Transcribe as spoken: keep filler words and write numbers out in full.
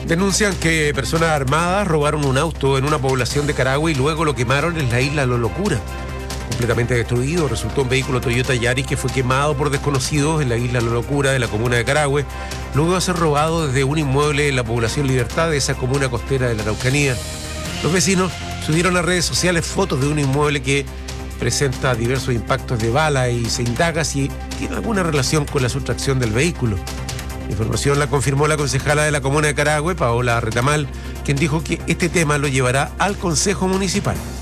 Denuncian que personas armadas robaron un auto en una población de Carahue y luego lo quemaron en la isla La Locura. Completamente destruido resultó un vehículo Toyota Yaris que fue quemado por desconocidos en la isla La Locura de la comuna de Carahue, luego de ser robado desde un inmueble en la población Libertad de esa comuna costera de la Araucanía. Los vecinos subieron a redes sociales fotos de un inmueble que presenta diversos impactos de bala y se indaga si tiene alguna relación con la sustracción del vehículo. La información la confirmó la concejala de la comuna de Carahue, Paola Retamal, quien dijo que este tema lo llevará al Consejo Municipal.